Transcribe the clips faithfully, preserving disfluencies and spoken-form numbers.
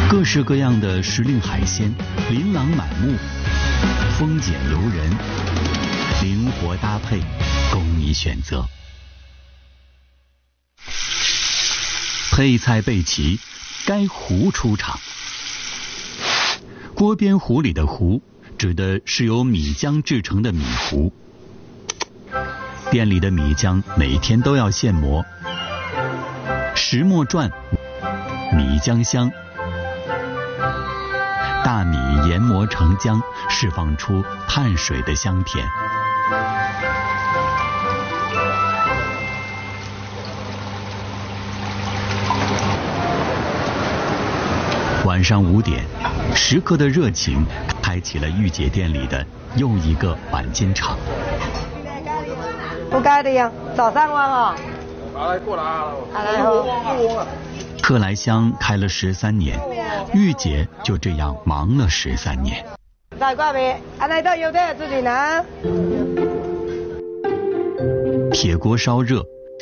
各式各样的时令海鲜琳琅满目，丰俭由人，灵活搭配，供你选择。配菜备齐，该壶出场。锅边壶里的壶指的是由米浆制成的米糊。店里的米浆每天都要现磨，石磨转，米浆香。大米研磨成浆，释放出碳水的香甜。晚上五点，食客的热情开启了御姐店里的又一个晚间场。 不该的呀，早上忘哦。 来过来啊！ 来哦。 克莱香开了十三年，御姐就这样忙了十三年。 在挂面，安来到有的自己拿。 铁锅烧热，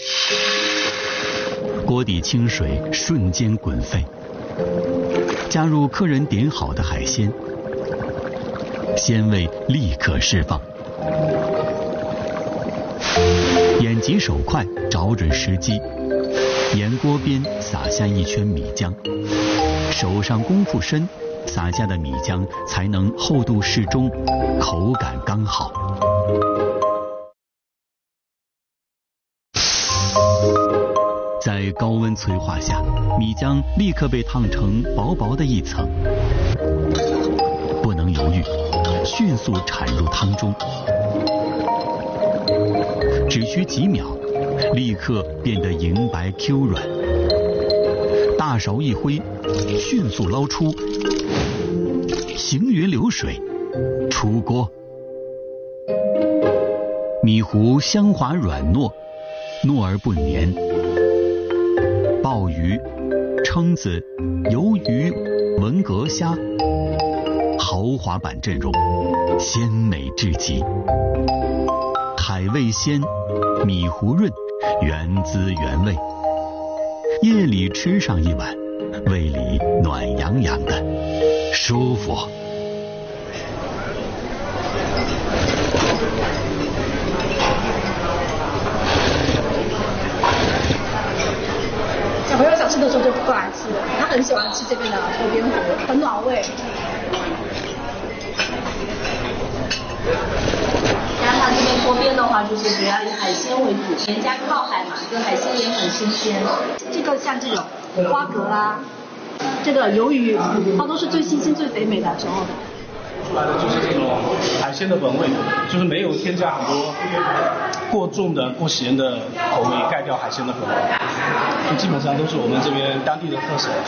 锅底清水瞬间滚沸，加入客人点好的海鲜，鲜味立刻释放。眼疾手快，找准时机，沿锅边撒下一圈米浆，手上功夫深，撒下的米浆才能厚度适中，口感刚好。在高温催化下，米浆立刻被烫成薄薄的一层，不能犹豫，迅速铲入汤中。只需几秒，立刻变得莹白 Q 软。大勺一挥，迅速捞出，行云流水，出锅。米糊香滑软糯，糯而不黏。鲍鱼、蛏子、鱿鱼、文蛤虾，豪华版阵容，鲜美至极。海味鲜，米糊润，原汁原味。夜里吃上一碗，胃里暖洋洋的，舒服。 小朋友想吃的时候就过来吃，他很喜欢吃这边的锅边糊，很暖胃。 加上这边锅边的话，就是主要以海鲜为主，人家靠海嘛，这个海鲜也很新鲜。 这个像这种花蛤啦，这个鱿鱼，它都是最新鲜、最肥美的时候的。 出来的就是这种海鲜的本味，就是没有添加很多过重的、过咸的口味，盖掉海鲜的本味，就基本上都是我们这边当地的特色。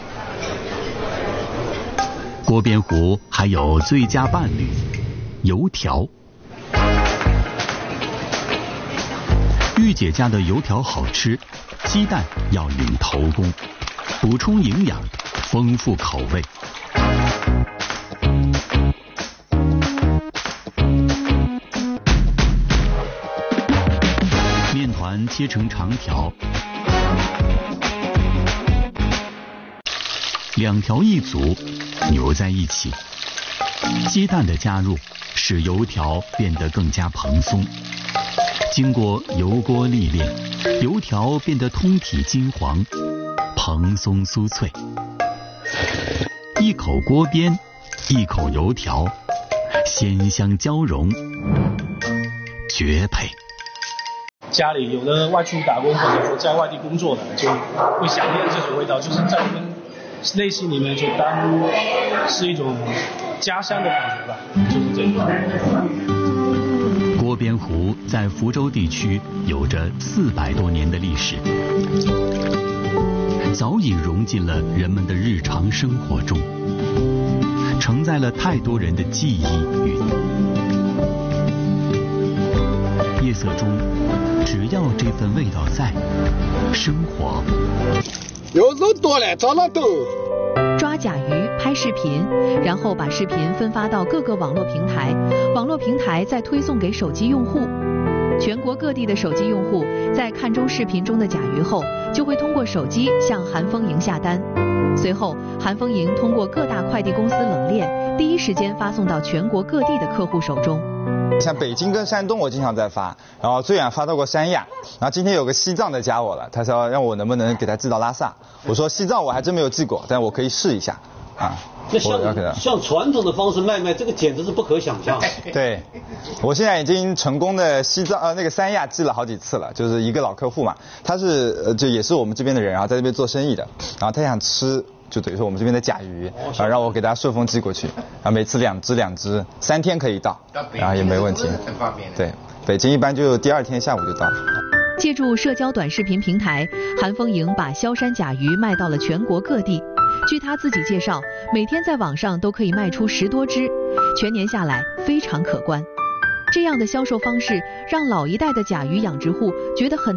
锅边糊还有最佳伴侣——油条。御姐家的油条好吃，鸡蛋要领头功，补充营养，丰富口味。面团切成长条，两条一组，扭在一起。鸡蛋的加入使油条变得更加蓬松。经过油锅历练，油条变得通体金黄，蓬松酥脆。一口锅边，一口油条，鲜香交融，绝配。 家里有的外出打工或者说在外地工作的，就会想念这种味道，就是在我们内心里面就当是一种家乡的感觉吧，就是这种。 锅边糊在福州地区有着四百多年的历史，早已融进了人们的日常生活中，承载了太多人的记忆与夜色中，只要这份味道在，生活有肉多了找了都。 抓甲鱼拍视频，然后把视频分发到各个网络平台，网络平台再推送给手机用户。 全国各地的手机用户在看中视频中的甲鱼后，就会通过手机向韩丰营下单。随后，韩丰营通过各大快递公司冷链，第一时间发送到全国各地的客户手中。 像北京跟山东我经常在发，然后最远发到过三亚，然后今天有个西藏的加我了，他说让我能不能给他寄到拉萨，我说西藏我还真没有寄过，但我可以试一下啊。 那像像传统的方式卖卖，这个简直是不可想象。 对，我现在已经成功的西藏呃那个三亚寄了好几次了，就是一个老客户嘛，他是呃就也是我们这边的人，然后在这边做生意的，然后他想吃就等于说我们这边的甲鱼，啊让我给他顺丰寄过去，然后每次两只两只，三天可以到，然后也没问题。对，北京一般就第二天下午就到。 借助社交短视频平台，韩丰营把萧山甲鱼卖到了全国各地。据他自己介绍，每天在网上都可以卖出十多只，全年下来非常可观。这样的销售方式让老一代的甲鱼养殖户觉得很